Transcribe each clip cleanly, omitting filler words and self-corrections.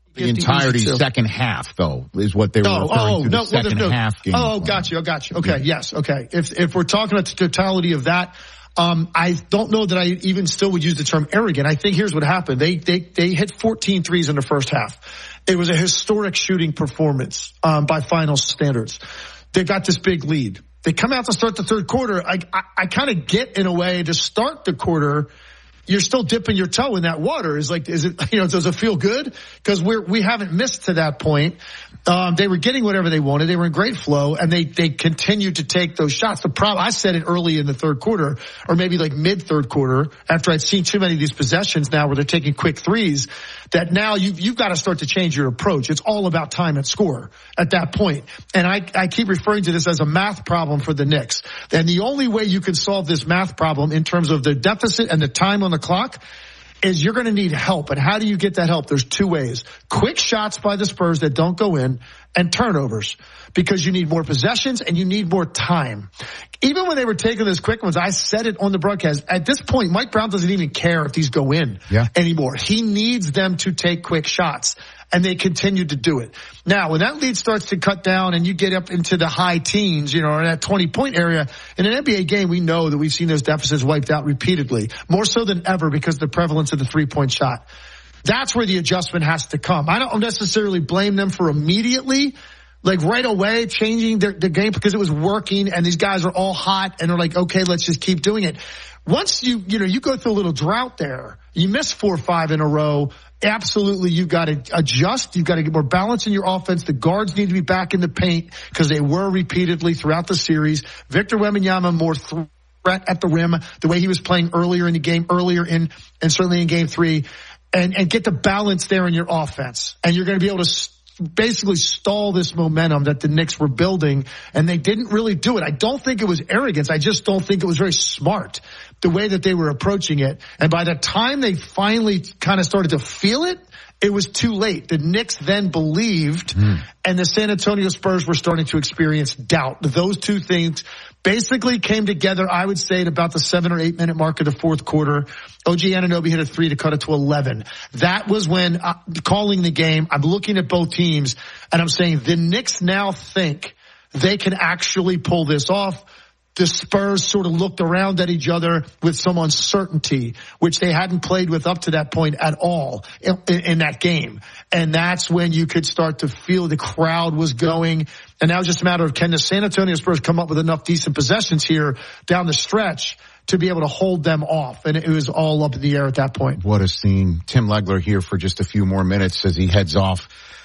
The entirety second half, though, is what they were referring to. The second half game. Oh, got you. Okay, yeah. Yes, okay. If we're talking about the totality of that, I don't know that I even still would use the term arrogant. I think here's what happened. They hit 14 threes in the first half. It was a historic shooting performance by final standards. They got this big lead. They come out to start the third quarter. I kind of get, in a way, to start the quarter, you're still dipping your toe in that water. Is it, does it feel good? Because we haven't missed to that point. They were getting whatever they wanted. They were in great flow, and they continued to take those shots. The problem, I said it early in the third quarter, or maybe like mid third quarter, after I'd seen too many of these possessions now where they're taking quick threes, that now you've got to start to change your approach. It's all about time and score at that point. And I keep referring to this as a math problem for the Knicks. And the only way you can solve this math problem in terms of the deficit and the time on the clock is you're going to need help. And how do you get that help? There's two ways. Quick shots by the Spurs that don't go in, and turnovers, because you need more possessions and you need more time. Even when they were taking those quick ones, I said it on the broadcast, at this point, Mike Brown doesn't even care if these go in anymore. He needs them to take quick shots, and they continue to do it. Now, when that lead starts to cut down and you get up into the high teens, or that 20-point area, in an NBA game, we know that we've seen those deficits wiped out repeatedly, more so than ever because of the prevalence of the three-point shot. That's where the adjustment has to come. I don't necessarily blame them for immediately, like right away, changing the game because it was working and these guys are all hot and they're like, okay, let's just keep doing it. Once you go through a little drought there, you miss 4 or 5 in a row. Absolutely, you've got to adjust. You've got to get more balance in your offense. The guards need to be back in the paint because they were repeatedly throughout the series. Victor Wembanyama more threat at the rim, the way he was playing earlier in the game, and certainly in game 3. And get the balance there in your offense. And you're going to be able to basically stall this momentum that the Knicks were building, and they didn't really do it. I don't think it was arrogance. I just don't think it was very smart, the way that they were approaching it. And by the time they finally kind of started to feel it, it was too late. The Knicks then believed, and the San Antonio Spurs were starting to experience doubt. Those two things basically came together, I would say, at about the 7 or 8 minute mark of the fourth quarter. OG Anunoby hit a 3 to cut it to 11. That was when, calling the game, I'm looking at both teams, and I'm saying the Knicks now think they can actually pull this off. The Spurs sort of looked around at each other with some uncertainty, which they hadn't played with up to that point at all in that game. And that's when you could start to feel the crowd was going. And now it's just a matter of, can the San Antonio Spurs come up with enough decent possessions here down the stretch to be able to hold them off? And it was all up in the air at that point. What a scene. Tim Legler here for just a few more minutes as he heads off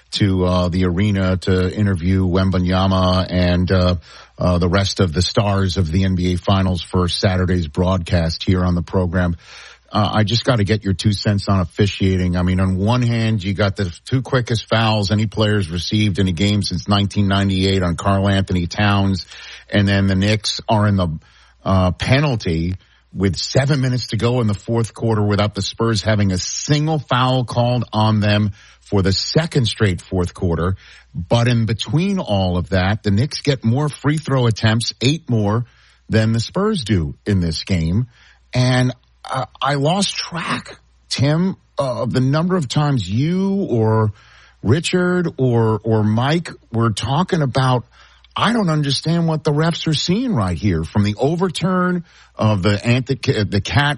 to the arena to interview Wembanyama and the rest of the stars of the NBA Finals for Saturday's broadcast here on the program. I just got to get your 2 cents on officiating. I mean, on one hand, you got the 2 quickest fouls any players received in a game since 1998 on Karl Anthony Towns, and then the Knicks are in the penalty with 7 minutes to go in the fourth quarter without the Spurs having a single foul called on them for the second straight fourth quarter. But in between all of that, the Knicks get more free throw attempts, 8 more than the Spurs do in this game. And I lost track, Tim, of the number of times you or Richard or Mike were talking about, I don't understand what the refs are seeing right here, from the overturn of the Cat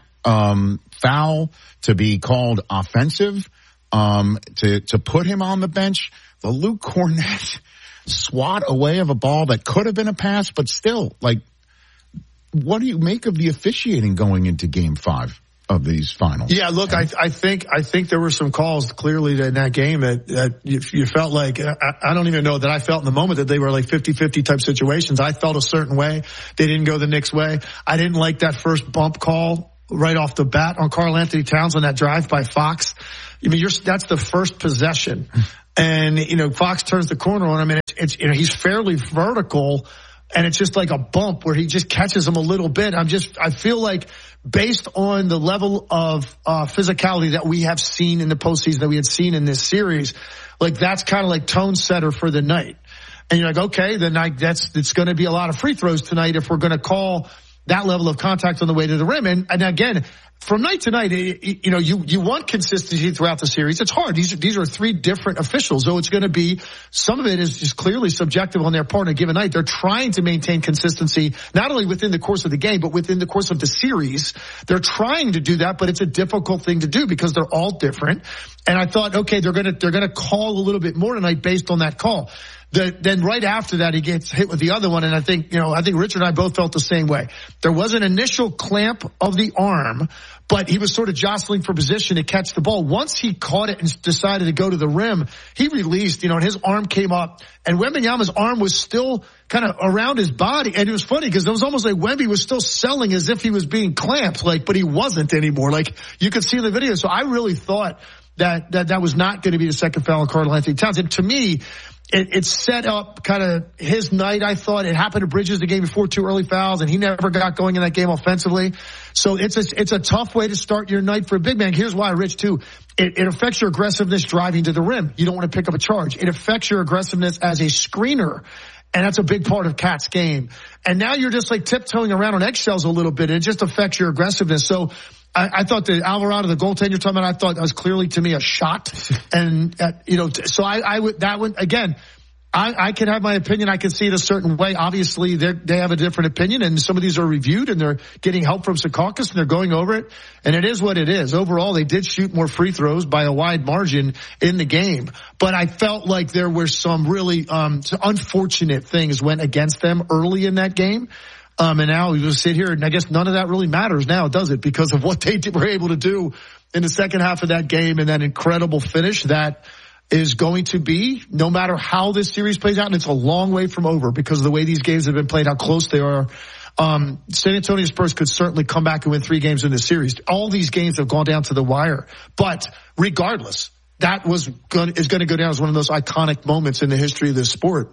foul to be called offensive, to put him on the bench, the Luke Cornett swat away of a ball that could have been a pass, but still, like, what do you make of the officiating going into Game 5 of these finals? Yeah, look, I think there were some calls clearly in that game that you felt like, I don't even know that I felt in the moment that they were like 50-50 type situations. I felt a certain way. They didn't go the Knicks' way. I didn't like that first bump call right off the bat on Karl Anthony Towns on that drive by Fox. I mean, that's the first possession. And, Fox turns the corner on him, and it's he's fairly vertical, and it's just like a bump where he just catches him a little bit. I feel like, based on the level of physicality that we have seen in the postseason, that we had seen in this series, like, that's kind of like tone setter for the night. And you're like, okay, then it's going to be a lot of free throws tonight if we're going to call that level of contact on the way to the rim. And again, from night to night, you want consistency throughout the series. It's hard. These are three different officials. So it's going to be, some of it is just clearly subjective on their part on a given night. They're trying to maintain consistency, not only within the course of the game, but within the course of the series. They're trying to do that, but it's a difficult thing to do because they're all different. And I thought, okay, they're going to call a little bit more tonight based on that call. Then right after that, he gets hit with the other one. And I think Richard and I both felt the same way. There was an initial clamp of the arm, but he was sort of jostling for position to catch the ball. Once he caught it and decided to go to the rim, he released, and his arm came up, and Wembanyama's arm was still kind of around his body. And it was funny because it was almost like Wemby was still selling as if he was being clamped, but he wasn't anymore. You could see in the video. So I really thought that was not going to be the second foul on Karl-Anthony Towns. And to me, it set up kind of his night. I thought it happened to Bridges the game before, 2 early fouls, and he never got going in that game offensively. So it's a tough way to start your night for a big man. Here's why, Rich, too. It affects your aggressiveness driving to the rim. You don't want to pick up a charge. It affects your aggressiveness as a screener. And that's a big part of Cat's game. And now you're just tiptoeing around on eggshells a little bit. And it just affects your aggressiveness. So I thought the Alvarado, the goaltender you're talking about, I thought that was clearly to me a shot. And, so I would, that one, again, I can have my opinion. I can see it a certain way. Obviously, they have a different opinion, and some of these are reviewed, and they're getting help from Secaucus, and they're going over it. And it is what it is. Overall, they did shoot more free throws by a wide margin in the game. But I felt like there were some really unfortunate things went against them early in that game. And now we just sit here, and I guess none of that really matters now, does it? Because of what they were able to do in the second half of that game and that incredible finish that is going to be, no matter how this series plays out, and it's a long way from over because of the way these games have been played, how close they are. San Antonio Spurs could certainly come back and win 3 games in this series. All these games have gone down to the wire. But regardless, that is going to go down as one of those iconic moments in the history of this sport.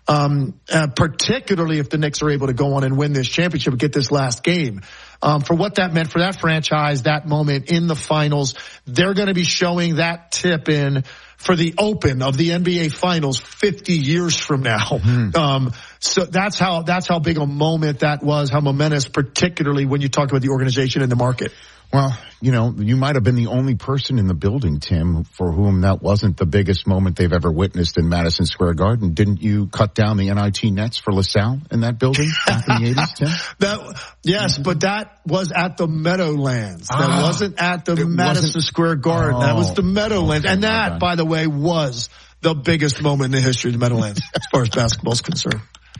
Particularly if the Knicks are able to go on and win this championship and get this last game. For what that meant for that franchise, that moment in the finals, they're going to be showing that tip in for the open of the NBA finals 50 years from now. So that's how big a moment that was, how momentous, particularly when you talk about the organization and the market. Well, you might have been the only person in the building, Tim, for whom that wasn't the biggest moment they've ever witnessed in Madison Square Garden. Didn't you cut down the NIT nets for LaSalle in that building back in the 80s, Tim? Yes, but that was at the Meadowlands. That wasn't at the Madison Square Garden. That was the Meadowlands. Okay, and that, by the way, was the biggest moment in the history of the Meadowlands as far as basketball is concerned.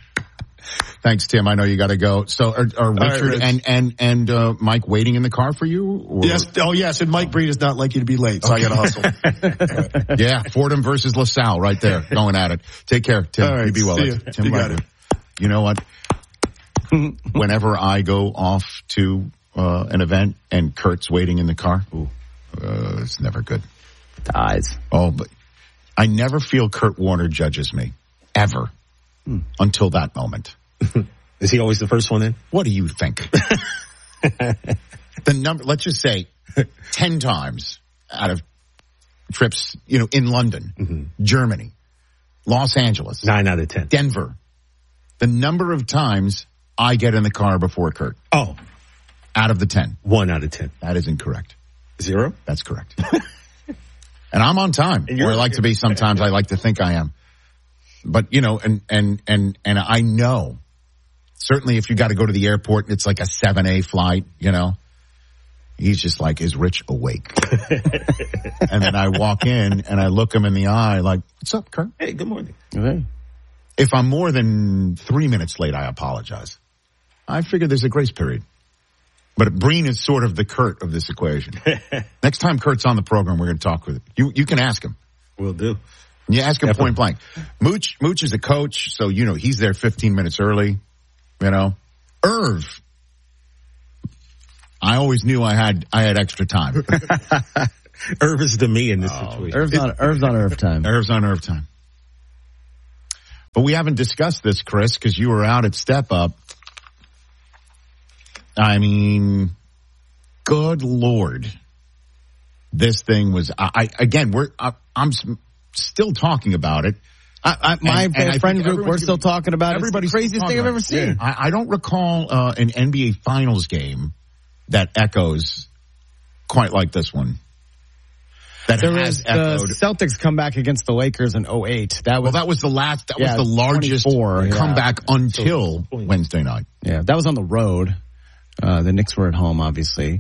Thanks, Tim. I know you got to go. So are Richard and Mike waiting in the car for you? Or? Yes. Oh, yes. And Mike Breen does not like you to be late, so I got to hustle. Yeah, Fordham versus LaSalle right there, going at it. Take care, Tim. All right, you be well. Tim, you got it. You know what? Whenever I go off to an event and Kurt's waiting in the car, it's never good. Dies. Oh, but I never feel Kurt Warner judges me, ever, until that moment. Is he always the first one in? What do you think? The number, let's just say 10 times out of trips, in London, Germany, Los Angeles, 9 out of 10, Denver, the number of times I get in the car before Kurt. Oh, out of the 10, 1 out of 10. That is incorrect. 0? That's correct. And I'm on time. Or I like to be sometimes. I like to think I am. But, and I know, certainly if you got to go to the airport and it's like a 7A flight, he's just like, is Rich awake? And then I walk in and I look him in the eye like, what's up, Kurt? Hey, good morning. Okay. If I'm more than 3 minutes late, I apologize. I figure there's a grace period. But Breen is sort of the Kurt of this equation. Next time Kurt's on the program, we're going to talk with him. You can ask him. Will do. You ask him point blank. Mooch is a coach, so he's there 15 minutes early. Irv, I always knew I had extra time. Irv is the me in this situation. Irv's on Irv time. Irv's on Irv time. But we haven't discussed this, Chris, because you were out at Step Up. I mean, good Lord. This thing was, I'm still talking about it My friend group, we're still talking about it. It's the Everybody's craziest thing I've ever seen. Yeah. I don't recall an NBA Finals game that echoes quite like this one. That There has was the echoed. Celtics comeback against the Lakers in 2008. That was That was the last. That was the largest 24, comeback until Wednesday night. Yeah, that was on the road. The Knicks were at home, obviously.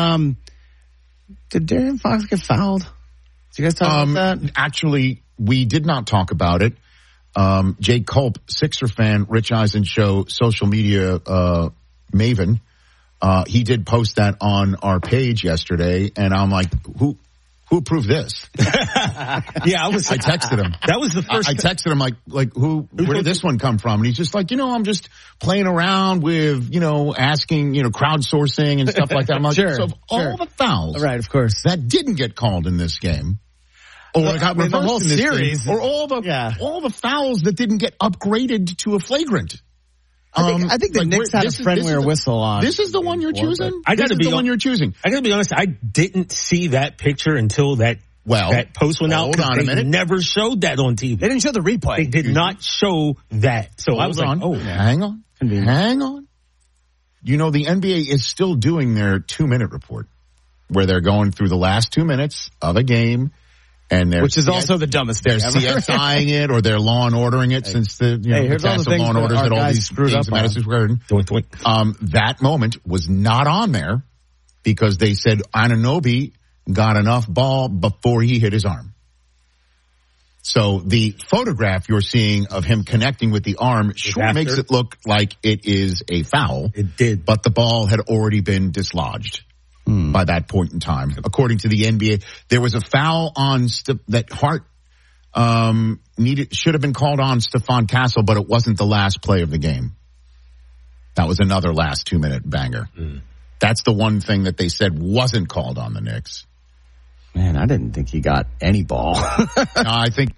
Did De'Aaron Fox get fouled? Did you guys talk about that? Actually, we did not talk about it. Jake Culp, Sixer fan, Rich Eisen Show social media maven. He did post that on our page yesterday, and I'm like, who approved this? Yeah, I texted him. That was the first. I texted him like where did this one come from? And he's just like, I'm just playing around with, asking, crowdsourcing and stuff like that. I'm like, so all the fouls, Right, of course. that didn't get called in this game, or got the reversed whole in this series, game, or all the fouls that didn't get upgraded to a flagrant. I think the Knicks had a friendlier whistle on. This is the one you're choosing? I gotta This is the one you're choosing. I gotta be honest, I didn't see that picture until that post went out. Hold on a minute. Never showed that on TV. They didn't show the replay. They did not show that. So I was like, hang on. Hang on. The NBA is still doing their 2-minute report where they're going through the last 2 minutes of a game. And which is also the dumbest thing ever. They're CSIing it or they're law and ordering it since the here's all the things law and orders that all these screwed games up of Madison Square Garden. That moment was not on there because they said Anunoby got enough ball before he hit his arm. So the photograph you're seeing of him connecting with the arm makes it look like it is a foul. It did. But the ball had already been dislodged. By that point in time, according to the NBA, there was a foul on that Hart should have been called on Stephon Castle, but it wasn't the last play of the game. That was another last 2-minute banger. That's the one thing that they said wasn't called on the Knicks. Man, I didn't think he got any ball. No, I think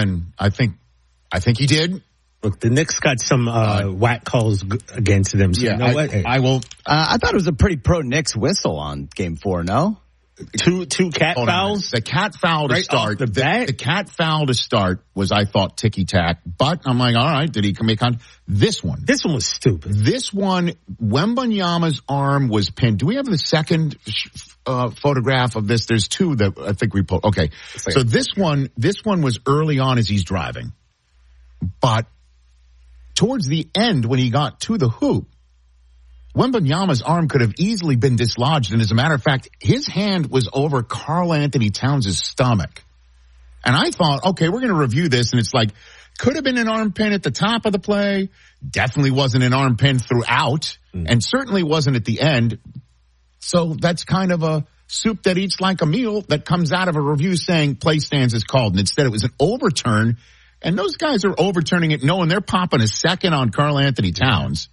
he did. Look, the Knicks got some whack calls against them. So you know what? I will. I thought it was a pretty pro Knicks whistle on Game 4. No, two cat fouls. The cat foul to start. The cat foul to start was, I thought, ticky tack. But I'm like, all right, did he make contact? This one was stupid. This one, Wembanyama's arm was pinned. Do we have the second photograph of this? There's two that I think we put. Okay, so this one was early on as he's driving, but towards the end, when he got to the hoop, Wembanyama's arm could have easily been dislodged. And as a matter of fact, his hand was over Karl Anthony Towns' stomach. And I thought, okay, we're going to review this. And it's like, could have been an arm pin at the top of the play. Definitely wasn't an arm pin throughout. And certainly wasn't at the end. So that's kind of a soup that eats like a meal that comes out of a review saying play stands is called. And instead it was an overturn. And those guys are overturning it knowing they're popping a second on Karl Anthony Towns.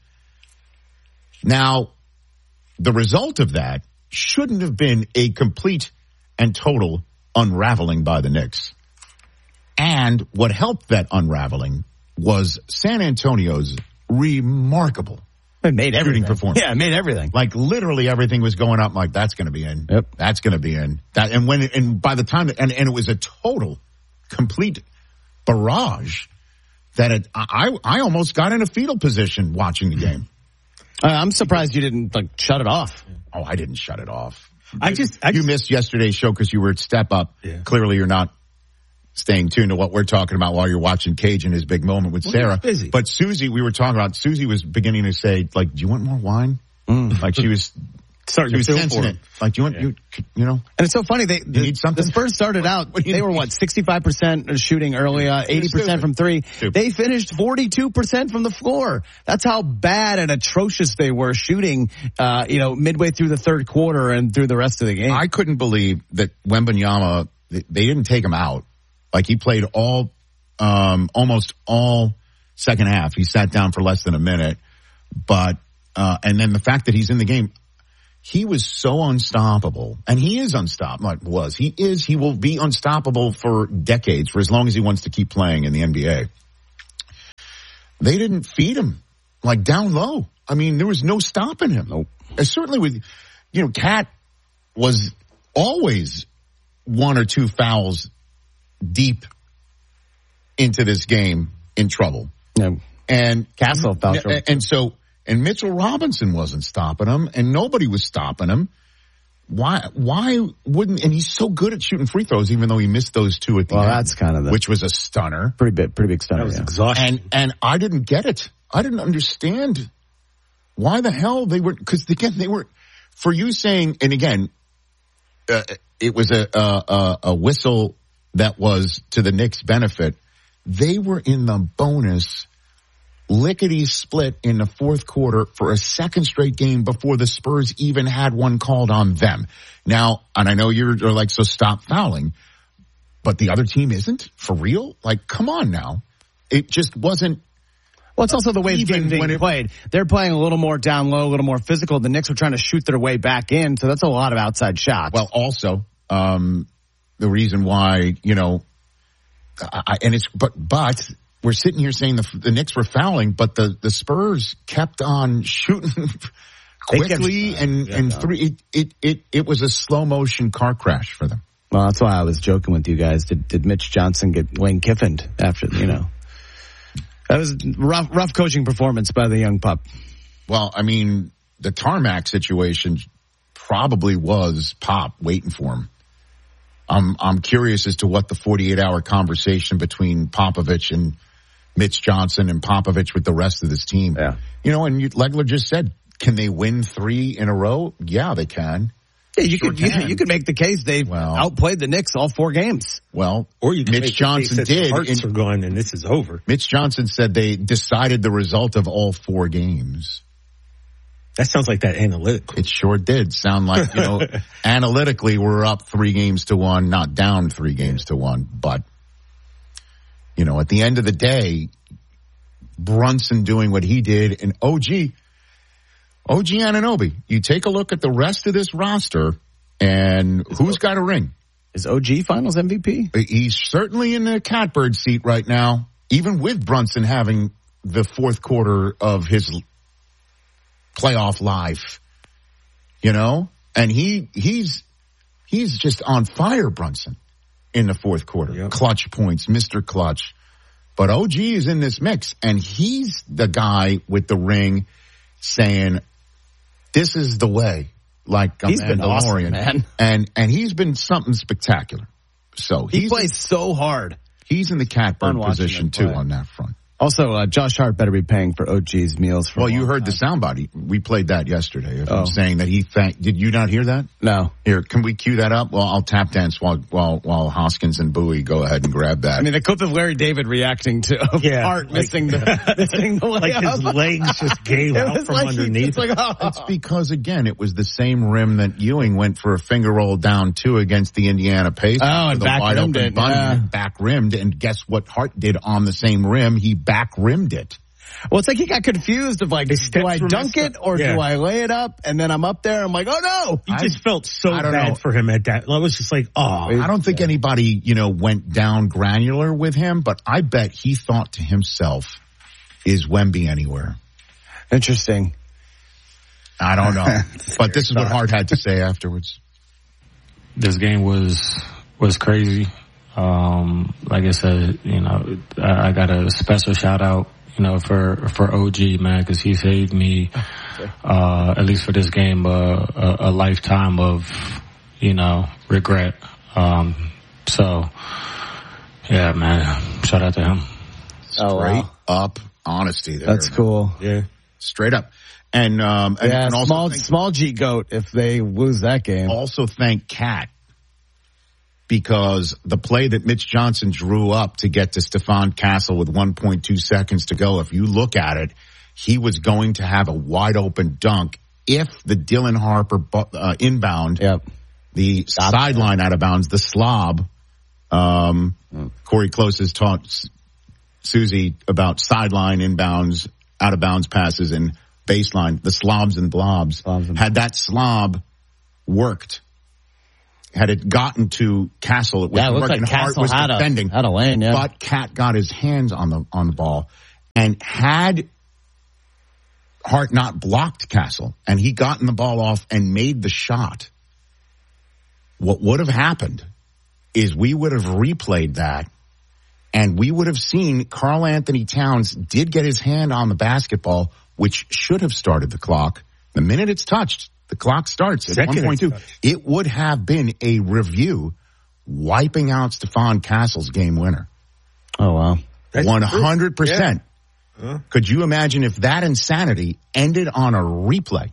Now, the result of that shouldn't have been a complete and total unraveling by the Knicks. And what helped that unraveling was San Antonio's remarkable shooting performance. Yeah, it made everything. Like literally everything was going up. Like that's going to be in. Yep. That's going to be in. And by the time it was a total, complete barrage that I almost got in a fetal position watching the game. I'm surprised you didn't shut it off. Oh, I didn't shut it off. You missed yesterday's show because you were at Step Up. Yeah. Clearly, you're not staying tuned to what we're talking about while you're watching Cage and his big moment with Sarah. Busy. But Susie, we were talking about. Susie was beginning to say, like, "Do you want more wine?" Like she was. Starting to feel sensing for it. Like, do you want, you know? And it's so funny. You need something? The Spurs started out, they were 65% shooting early, 80% from three. Stupid. They finished 42% from the floor. That's how bad and atrocious they were shooting, midway through the third quarter and through the rest of the game. I couldn't believe that Wembanyama, they didn't take him out. Like he played almost all second half. He sat down for less than a minute. But, and then the fact that he's in the game, he was so unstoppable, and he is unstoppable. He will be unstoppable for decades, for as long as he wants to keep playing in the NBA. They didn't feed him, like down low. I mean, there was no stopping him. Nope. And certainly with, Cat was always 1 or 2 fouls deep into this game in trouble. Yeah. And Castle fell short. And Mitchell Robinson wasn't stopping him, and nobody was stopping him. Why wouldn't, and he's so good at shooting free throws, even though he missed those 2 at the end. Well, that's kind of which was a stunner. Pretty big stunner. That was exhausting. And I didn't get it. I didn't understand why the hell they were, because again, they were, for you saying, and again, it was a whistle that was to the Knicks' benefit. They were in the bonus lickety-split in the fourth quarter for a second straight game before the Spurs even had one called on them. Now, and I know you're like, so stop fouling, but the other team isn't? For real? Like, come on now. It just wasn't. Well, it's also the way the game being played. They're playing a little more down low, a little more physical. The Knicks are trying to shoot their way back in, so that's a lot of outside shots. Well, also, the reason why, but we're sitting here saying the Knicks were fouling, but the Spurs kept on shooting quickly and three. It was a slow motion car crash for them. Well, that's why I was joking with you guys. Did Mitch Johnson get Lane Kiffined after, That was rough coaching performance by the young pup. Well, I mean, the tarmac situation probably was Pop waiting for him. I'm curious as to what the 48-hour conversation between Popovich and Mitch Johnson and Popovich with the rest of this team. Yeah. And Legler just said, can they win 3 in a row? Yeah, they can. Yeah, you could make the case they've outplayed the Knicks all 4 games. Well, or you Mitch Johnson did. Hearts are gone and this is over. Mitch Johnson said they decided the result of all 4 games. That sounds like that analytical. It sure did sound like, analytically we're up 3-1, not down 3-1. But, at the end of the day, Brunson doing what he did and OG Anunoby, you take a look at the rest of this roster and who's got a ring? Is OG Finals MVP? He's certainly in the catbird seat right now, even with Brunson having the fourth quarter of his playoff life, and he's just on fire, Brunson, in the fourth quarter. Yep. Clutch points, Mr. Clutch. But OG is in this mix, and he's the guy with the ring saying, this is the way, like he's been awesome, man. And he's been something spectacular. So he plays so hard. He's in the catbird position, too, on that front. Also, Josh Hart better be paying for OG's meals. Well, you heard the soundbite. We played that yesterday. I'm saying that he thanked. Did you not hear that? No. Here, can we cue that up? Well, I'll tap dance while Hoskins and Bowie go ahead and grab that. I mean, the clip of Larry David reacting to Hart missing the layup. Like his legs just gave out from underneath. It's because, again, it was the same rim that Ewing went for a finger roll down 2 against the Indiana Pacers. Oh, and back rimmed. And guess what Hart did on the same rim? He back rimmed it. Well, it's like he got confused of like, do I dunk it or do I lay it up? And then I'm up there. I'm like, oh no! You just felt so bad for him at that. I was just like, I don't think anybody, went down granular with him, but I bet he thought to himself, is Wemby anywhere? Interesting. I don't know. But this is what Hart had to say afterwards. This game was crazy. Like I said, I got a special shout out, for OG, man, because he saved me, at least for this game, a lifetime of, regret. So, yeah, man, shout out to him. Straight up honesty there. That's cool. Yeah. Straight up. And also small G GOAT if they lose that game. Also thank Cat. Because the play that Mitch Johnson drew up to get to Stephon Castle with 1.2 seconds to go, if you look at it, he was going to have a wide open dunk if the Dylan Harper inbound, the sideline out of bounds, the slob. Corey Close has taught Susie about sideline inbounds, out of bounds passes, and baseline, the slobs and blobs. Had that slob worked, had it gotten to Castle, it was working. Like Hart was defending. Had a lane, But Cat got his hands on the ball. And had Hart not blocked Castle and he gotten the ball off and made the shot, what would have happened is we would have replayed that And we would have seen Karl Anthony Towns did get his hand on the basketball, which should have started the clock. The minute it's touched, the clock starts at 1.2. It would have been a review wiping out Stephon Castle's game winner. Oh, wow. 100%. Yeah. Could you imagine if that insanity ended on a replay?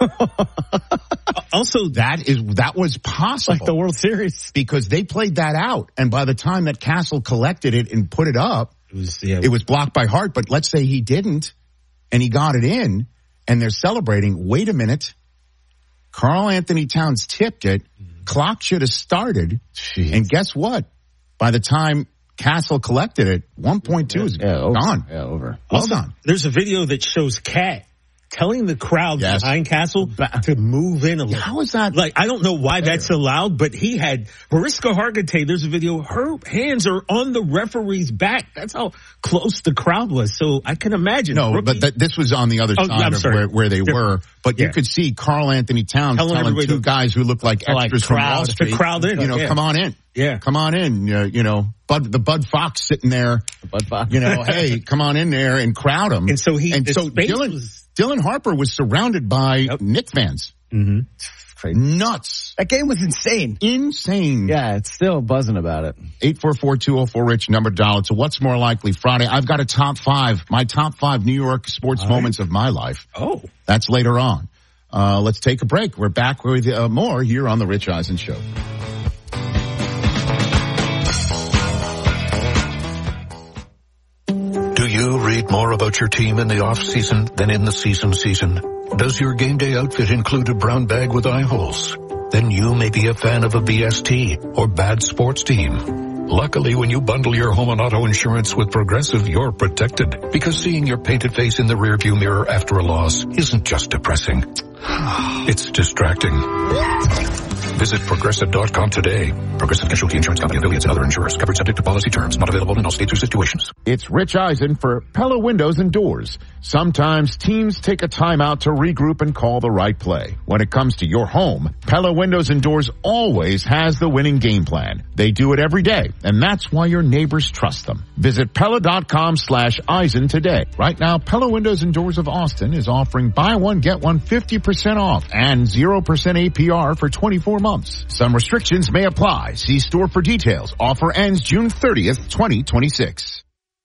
Also, that was possible. Like the World Series. Because they played that out. And by the time that Castle collected it and put it up, it was blocked by Hart. But let's say he didn't and he got it in and they're celebrating. Wait a minute. Karl Anthony Towns tipped it. Clock should have started. Jeez. And guess what? By the time Castle collected it, 1.2 is gone. Yeah, over. Well done. There's a video that shows Cat telling the crowd behind Castle to move in a little. How is that? Like, I don't know why that's allowed, but he had Mariska Hargitay. There's a video. Her hands are on the referee's back. That's how close the crowd was. So I can imagine. No, but this was on the other side of where they were. But you could see Karl Anthony Towns telling two guys who look like extras from Wall Street. The crowd in. Come on in. Yeah. Come on in. The Bud Fox sitting there. Bud Fox. Hey, come on in there and crowd him. And so Dylan Harper was surrounded by Knick fans. Mm-hmm. Crazy. Nuts. That game was insane. Insane. Yeah, it's still buzzing about it. 844-204-RICH, number dial. So what's more likely? Friday, I've got a top 5, my top 5 New York sports moments of my life. Oh. That's later on. Let's take a break. We're back with more here on The Rich Eisen Show. Do you read more about your team in the off-season than in the season? Does your game day outfit include a brown bag with eye holes? Then you may be a fan of a BST or bad sports team. Luckily, when you bundle your home and auto insurance with Progressive, you're protected. Because seeing your painted face in the rearview mirror after a loss isn't just depressing. It's distracting. Visit Progressive.com today. Progressive Casualty Insurance Company, affiliates, and other insurers. Covered subject to policy terms. Not available in all states or situations. It's Rich Eisen for Pella Windows and Doors. Sometimes teams take a timeout to regroup and call the right play. When it comes to your home, Pella Windows and Doors always has the winning game plan. They do it every day, and that's why your neighbors trust them. Visit Pella.com/Eisen today. Right now, Pella Windows and Doors of Austin is offering buy one, get one 50% off and 0% APR for 24 months. Some restrictions may apply. See store for details. Offer ends June 30th, 2026.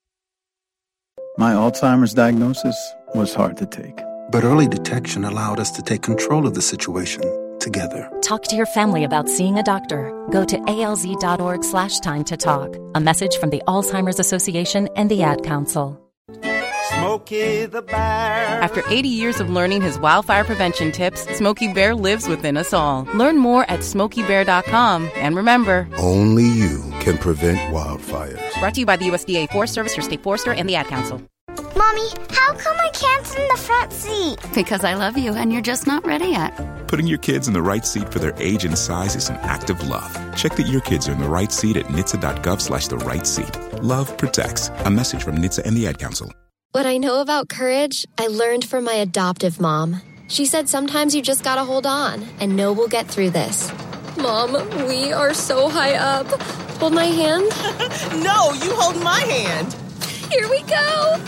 My Alzheimer's diagnosis was hard to take. But early detection allowed us to take control of the situation together. Talk to your family about seeing a doctor. Go to alz.org/time to talk. A message from the Alzheimer's Association and the Ad Council. Smokey the Bear. After 80 years of learning his wildfire prevention tips, Smokey Bear lives within us all. Learn more at SmokeyBear.com. And remember, only you can prevent wildfires. Brought to you by the USDA Forest Service, your state forester, and the Ad Council. Mommy, how come I can't sit in the front seat? Because I love you and you're just not ready yet. Putting your kids in the right seat for their age and size is an act of love. Check that your kids are in the right seat at NHTSA.gov/the right seat. Love protects. A message from NHTSA and the Ad Council. What I know about courage, I learned from my adoptive mom. She said sometimes you just gotta hold on and know we'll get through this. Mom, we are so high up. Hold my hand. No, you hold my hand. Here we go.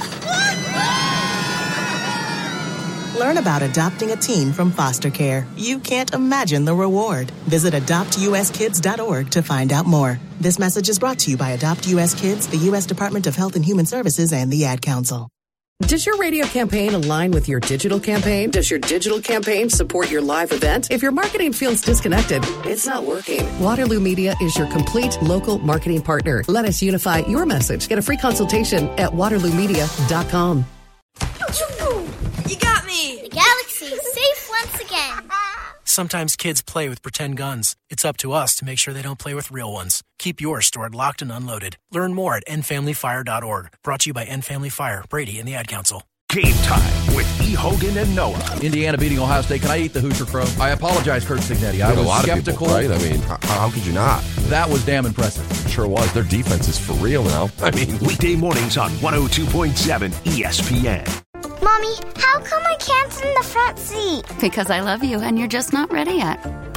Learn about adopting a teen from foster care. You can't imagine the reward. Visit adoptuskids.org to find out more. This message is brought to you by Adopt U.S. Kids, the U.S. Department of Health and Human Services, and the Ad Council. Does your radio campaign align with your digital campaign? Does your digital campaign support your live event? If your marketing feels disconnected, it's not working. Waterloo Media is your complete local marketing partner. Let us unify your message. Get a free consultation at waterloomedia.com. You got me! The galaxy is safe once again. Sometimes kids play with pretend guns. It's up to us to make sure they don't play with real ones. Keep yours stored locked and unloaded. Learn more at endfamilyfire.org. Brought to you by End Family Fire, Brady, and the Ad Council. Game time with E. Hogan and Noah. Indiana beating Ohio State. Can I eat the Hoosier Crow? I apologize, Kurt Signetti. I was a lot skeptical. Of people, right? I mean, how could you not? That was damn impressive. It sure was. Their defense is for real now. I mean, weekday mornings on 102.7 ESPN. Mommy, how come I can't sit in the front seat? Because I love you and you're just not ready yet.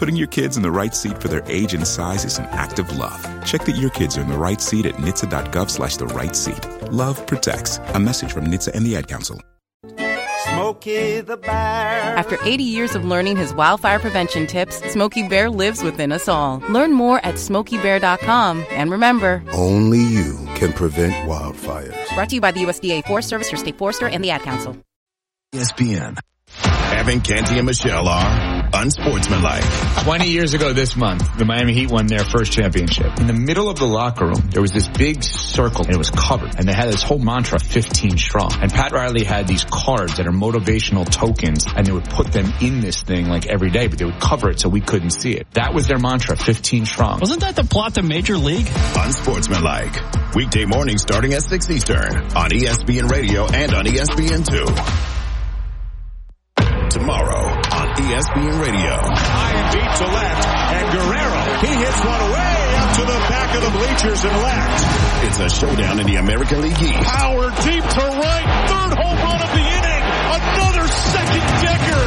Putting your kids in the right seat for their age and size is an act of love. Check that your kids are in the right seat at nhtsa.gov/the right seat. Love protects. A message from NHTSA and the Ad Council. Smokey the Bear. After 80 years of learning his wildfire prevention tips, Smokey Bear lives within us all. Learn more at SmokeyBear.com. And remember, only you can prevent wildfires. Brought to you by the USDA Forest Service, your state forester, and the Ad Council. ESPN. Evan, Canty, and Michelle are unsportsmanlike. 20 years ago this month, the Miami Heat won their first championship. In the middle of the locker room, there was this big circle, and it was covered. And they had this whole mantra, 15 strong. And Pat Riley had these cards that are motivational tokens, and they would put them in this thing like every day, but they would cover it so we couldn't see it. That was their mantra, 15 strong. Wasn't that the plot to Major League? Unsportsmanlike. Weekday mornings starting at 6 Eastern on ESPN Radio and on ESPN2. Tomorrow on ESPN Radio. High and deep to left, and Guerrero, he hits one way up to the back of the bleachers and left. It's a showdown in the American League East. Power deep to right, third home run of the inning, another second decker.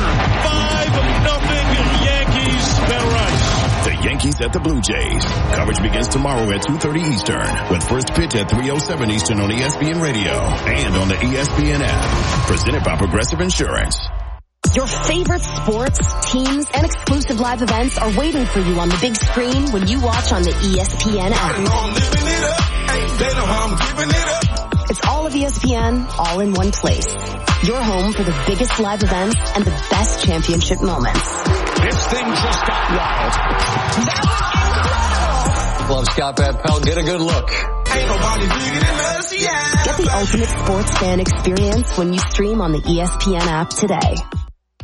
5-0 Yankees, Ben Rice. The Yankees at the Blue Jays. Coverage begins tomorrow at 2:30 Eastern with first pitch at 3:07 Eastern on ESPN Radio and on the ESPN app. Presented by Progressive Insurance. Your favorite sports, teams, and exclusive live events are waiting for you on the big screen when you watch on the ESPN app. It's all of ESPN, all in one place. Your home for the biggest live events and the best championship moments. This thing just got wild. Love Scott Van Pelt. Get a good look. Ain't nobody bigger than us, yeah. Get the ultimate sports fan experience when you stream on the ESPN app today.